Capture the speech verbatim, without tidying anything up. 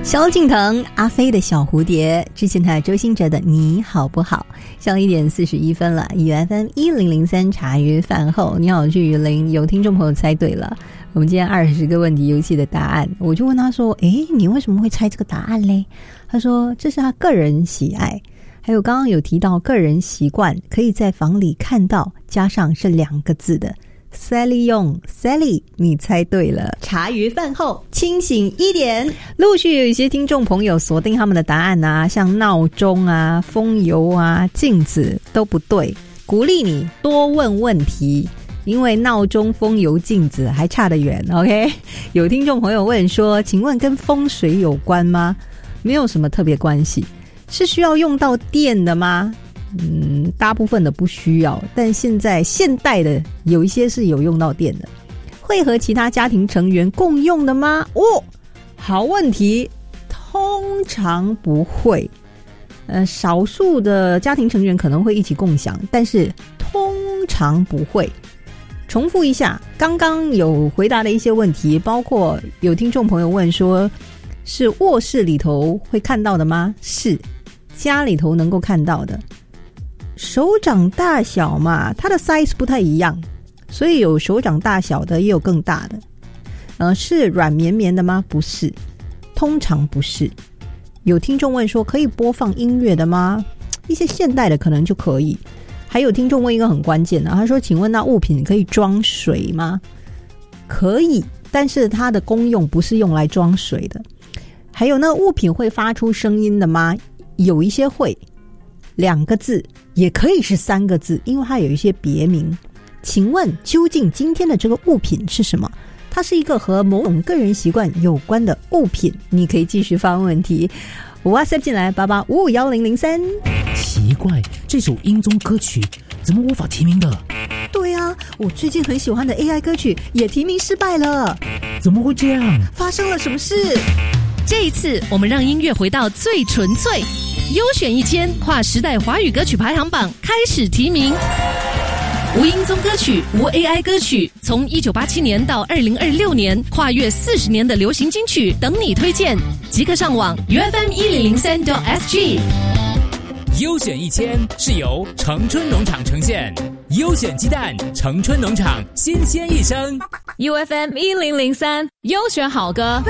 萧敬腾、阿飞的小蝴蝶，之前还有周兴哲的你好不好。下午一点四十一分了， U F M 一零零三茶余饭后，你好，我是雨林。有听众朋友猜对了我们今天二十个问题游戏的答案，我就问他说，诶，你为什么会猜这个答案嘞？他说这是他个人喜爱，还有刚刚有提到个人习惯，可以在房里看到，加上是两个字的Sally 用 Sally， 你猜对了。茶余饭后清醒一点，陆续有一些听众朋友锁定他们的答案啊，像闹钟啊、风油啊、镜子都不对，鼓励你多问问题，因为闹钟、风油、镜子还差得远。 OK， 有听众朋友问说，请问跟风水有关吗？没有什么特别关系。是需要用到电的吗？嗯，大部分的不需要，但现在现代的有一些是有用到电的。会和其他家庭成员共用的吗？哦，好问题，通常不会。呃，少数的家庭成员可能会一起共享，但是通常不会。重复一下，刚刚有回答的一些问题，包括有听众朋友问说，是卧室里头会看到的吗？是，家里头能够看到的。手掌大小嘛，它的 size 不太一样，所以有手掌大小的，也有更大的。呃，是软绵绵的吗？不是，通常不是。有听众问说，可以播放音乐的吗？一些现代的可能就可以。还有听众问一个很关键的，他说，请问那物品可以装水吗？可以，但是它的功用不是用来装水的。还有那物品会发出声音的吗？有一些会，两个字也可以是三个字，因为它有一些别名。请问究竟今天的这个物品是什么？它是一个和某种个人习惯有关的物品，你可以继续发问问题。WhatsApp 进来八八五五一零零三。 奇怪，这首音综歌曲怎么无法提名的？ 对啊，我最近很喜欢的 A I 歌曲也提名失败了。 怎么会这样？ 发生了什么事？ 这一次我们让音乐回到最纯粹，优选一千跨时代华语歌曲排行榜开始提名。无音综歌曲、无 A I 歌曲，从一九八七年到二零二六年，跨越四十年的流行金曲等你推荐，即刻上网 U F M 一零零三 S G。 优选一千是由城春农场呈现，优选鸡蛋，城春农场新鲜一生。 U F M 一零零三优选好歌。